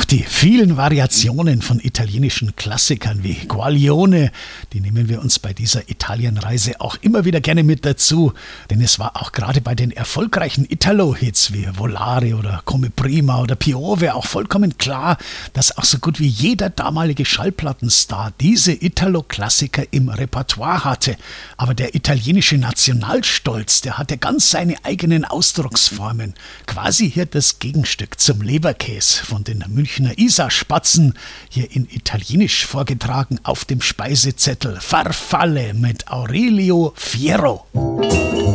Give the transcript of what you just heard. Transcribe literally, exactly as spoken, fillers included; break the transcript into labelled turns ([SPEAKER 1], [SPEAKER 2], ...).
[SPEAKER 1] die vielen Variationen von italienischen Klassikern wie Guaglione, die nehmen wir uns bei dieser Italienreise auch immer wieder gerne mit dazu, denn es war auch gerade bei den erfolgreichen Italo-Hits wie Volare oder Come Prima oder Piove auch vollkommen klar, dass auch so gut wie jeder damalige Schallplattenstar diese Italo-Klassiker im Repertoire hatte. Aber der italienische Nationalstolz, der hatte ganz seine eigenen Ausdrucksformen. Quasi hier das Gegenstück zum Leberkäse von den Münchner Isar-Spatzen, hier in Italienisch vorgetragen auf dem Speisezettel Farfalle mit Aurelio Fiero.